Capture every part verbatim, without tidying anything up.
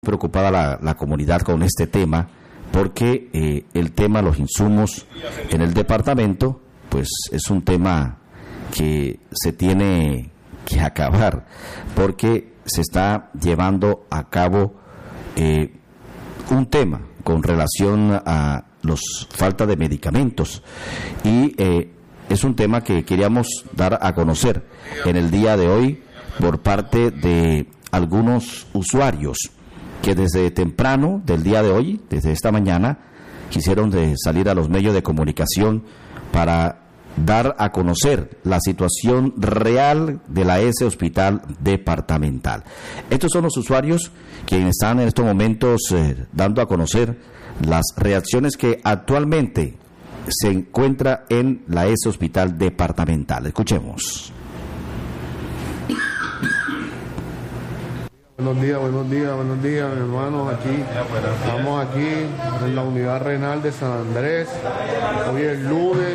preocupada la, la comunidad con este tema, porque eh, el tema de los insumos en el departamento, pues es un tema que se tiene que acabar, porque se está llevando a cabo eh, un tema con relación a los falta de medicamentos, y eh, es un tema que queríamos dar a conocer en el día de hoy por parte de algunos usuarios que desde temprano del día de hoy, desde esta mañana, quisieron de salir a los medios de comunicación para dar a conocer la situación real de la S Hospital Departamental. Estos son los usuarios quienes están en estos momentos eh, dando a conocer las reacciones que actualmente se encuentra en la S Hospital Departamental. Escuchemos. Buenos días, buenos días, buenos días, mi hermano. Aquí estamos aquí en la unidad renal de San Andrés. Hoy es lunes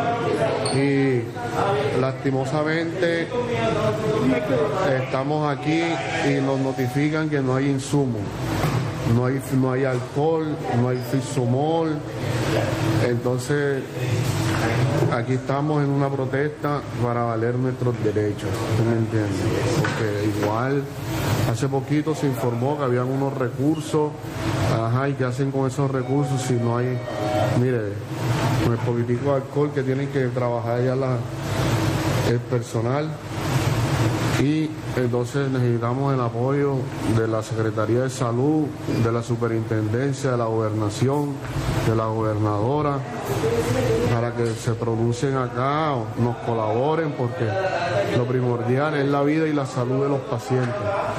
y lastimosamente estamos aquí y nos notifican que no hay insumo. No hay, no hay alcohol, no hay fisumol. Entonces, aquí estamos en una protesta para valer nuestros derechos, ¿tú me entiendes? Porque igual, hace poquito se informó que habían unos recursos, ajá, ¿y qué hacen con esos recursos si no hay, mire, con el poquitico de alcohol que tienen que trabajar ya la, el personal? Y entonces necesitamos el apoyo de la Secretaría de Salud, de la Superintendencia, de la Gobernación, de la Gobernadora, para que se pronuncien acá, o nos colaboren, porque lo primordial es la vida y la salud de los pacientes.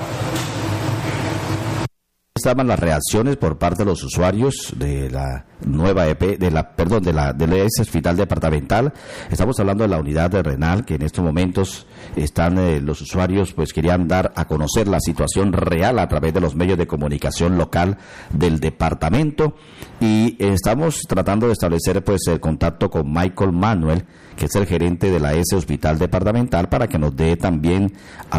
Estaban las reacciones por parte de los usuarios de la nueva E P, de la, perdón, de la del S Hospital Departamental. Estamos hablando de la unidad de renal, que en estos momentos están eh, los usuarios, pues querían dar a conocer la situación real a través de los medios de comunicación local del departamento, y eh, estamos tratando de establecer pues el contacto con Michael Manuel, que es el gerente de la S Hospital Departamental, para que nos dé también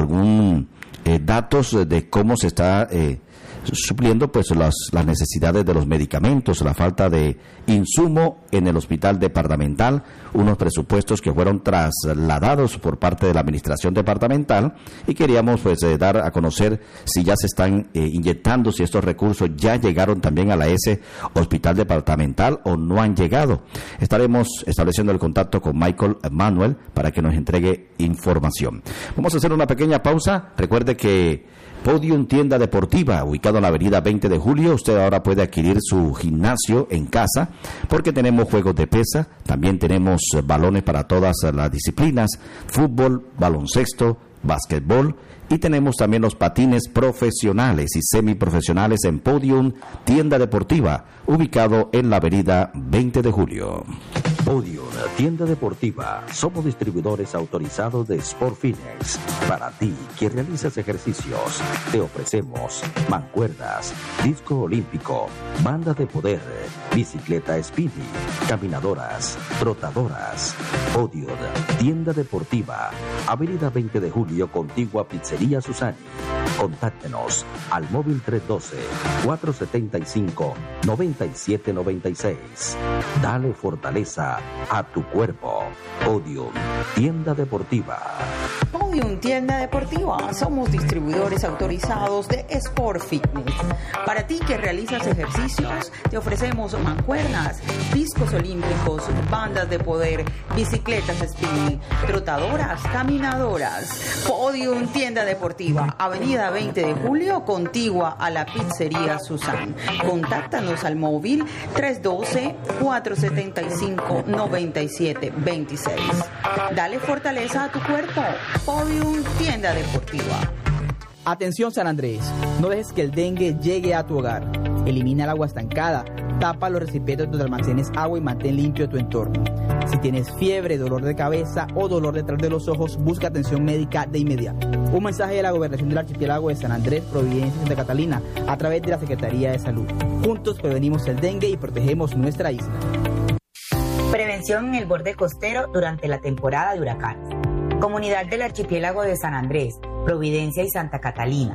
algún eh, datos de cómo se está eh, supliendo pues las, las necesidades de los medicamentos, la falta de insumo en el hospital departamental, unos presupuestos que fueron trasladados por parte de la administración departamental, y queríamos pues eh, dar a conocer si ya se están eh, inyectando, si estos recursos ya llegaron también a la S Hospital Departamental o no han llegado. Estaremos estableciendo el contacto con Michael Manuel para que nos entregue información. Vamos a hacer una pequeña pausa. Recuerde que Podium Tienda Deportiva, ubicado en la avenida veinte de julio, usted ahora puede adquirir su gimnasio en casa, porque tenemos juegos de pesa, también tenemos balones para todas las disciplinas, fútbol, baloncesto, básquetbol, y tenemos también los patines profesionales y semiprofesionales en Podium Tienda Deportiva, ubicado en la avenida veinte de julio. Podium Tienda Deportiva. Somos distribuidores autorizados de Sport Fitness. Para ti que realizas ejercicios, te ofrecemos mancuernas, disco olímpico, banda de poder, bicicleta spinning, caminadoras, trotadoras. Podium Tienda Deportiva. Avenida veinte de julio, contigua Pizzería Susani. Contáctenos al móvil tres uno dos, cuatro siete cinco, nueve siete nueve seis. Dale fortaleza a tu cuerpo. Podium Tienda Deportiva. Podium Tienda Deportiva. Somos distribuidores autorizados de Sport Fitness. Para ti que realizas ejercicios, te ofrecemos mancuernas, discos olímpicos, bandas de poder, bicicletas spinning, trotadoras, caminadoras. Podium Tienda Deportiva. Avenida veinte de julio, contigua a la Pizzería Susan. Contáctanos al móvil tres uno dos, cuatro siete cinco, nueve siete dos seis. Dale fortaleza a tu cuerpo. Podium Tienda Deportiva. Atención San Andrés, no dejes que el dengue llegue a tu hogar. Elimina el agua estancada, tapa los recipientes donde almacenes agua y mantén limpio tu entorno. Si tienes fiebre, dolor de cabeza o dolor detrás de los ojos, busca atención médica de inmediato. Un mensaje de la Gobernación del Archipiélago de San Andrés, Providencia y Santa Catalina a través de la Secretaría de Salud. Juntos prevenimos el dengue y protegemos nuestra isla. Prevención en el borde costero durante la temporada de huracanes. Comunidad del Archipiélago de San Andrés, Providencia y Santa Catalina.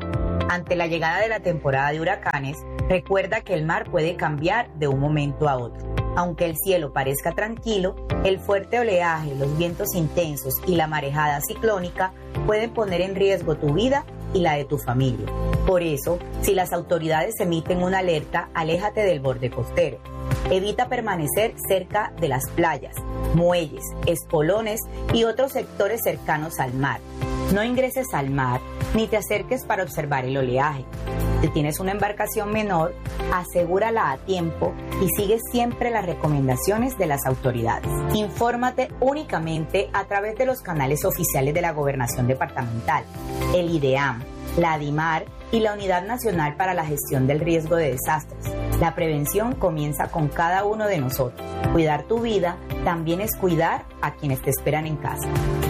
Ante la llegada de la temporada de huracanes, recuerda que el mar puede cambiar de un momento a otro. Aunque el cielo parezca tranquilo, el fuerte oleaje, los vientos intensos y la marejada ciclónica pueden poner en riesgo tu vida y la de tu familia. Por eso, si las autoridades emiten una alerta, aléjate del borde costero. Evita permanecer cerca de las playas, muelles, espolones y otros sectores cercanos al mar. No ingreses al mar ni te acerques para observar el oleaje. Si tienes una embarcación menor, asegúrala a tiempo y sigue siempre las recomendaciones de las autoridades. Infórmate únicamente a través de los canales oficiales de la Gobernación Departamental, el IDEAM, la ADIMAR y la Unidad Nacional para la Gestión del Riesgo de Desastres. La prevención comienza con cada uno de nosotros. Cuidar tu vida también es cuidar a quienes te esperan en casa.